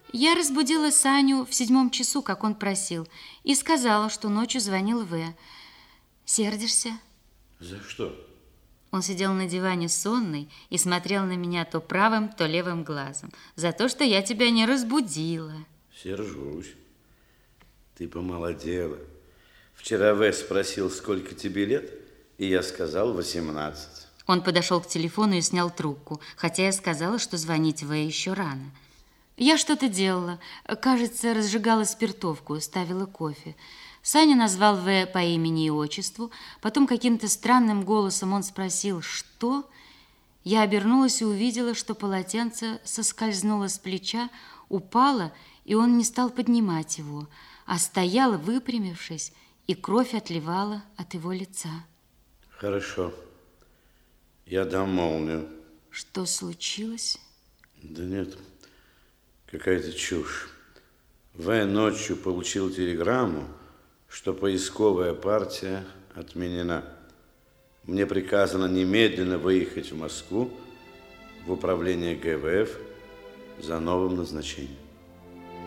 Я разбудила Саню в 7 часу, как он просил, и сказала, что ночью звонил В. Сердишься? За что? Он сидел на диване сонный и смотрел на меня то правым, то левым глазом. За то, что я тебя не разбудила. Сержусь. Ты помолодела. Вчера В спросил, сколько тебе лет, и я сказал 18. Он подошел к телефону и снял трубку, хотя я сказала, что звонить В еще рано. Я что-то делала. Кажется, разжигала спиртовку, ставила кофе. Саня назвал В по имени и отчеству. Потом каким-то странным голосом он спросил «Что?». Я обернулась и увидела, что полотенце соскользнуло с плеча, упало, и он не стал поднимать его, а стоял, выпрямившись, и кровь отливала от его лица. Хорошо. Я дам молнию. Что случилось? Да нет, какая-то чушь. В ночью получил телеграмму, что поисковая партия отменена. Мне приказано немедленно выехать в Москву в управление ГВФ за новым назначением.